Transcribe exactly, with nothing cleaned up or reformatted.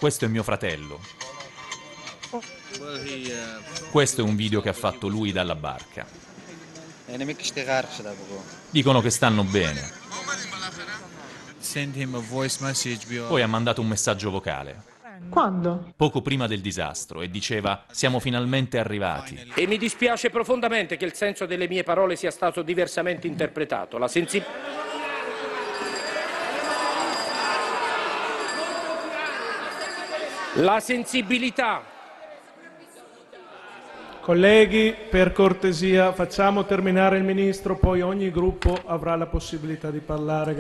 Questo è mio fratello. Questo è un video che ha fatto lui dalla barca. Dicono che stanno bene. Poi ha mandato un messaggio vocale. Quando? Poco prima del disastro, e diceva: siamo finalmente arrivati. E mi dispiace profondamente che il senso delle mie parole sia stato diversamente interpretato. La sensi- La sensibilità. Colleghi, per cortesia, facciamo terminare il Ministro, poi ogni gruppo avrà la possibilità di parlare.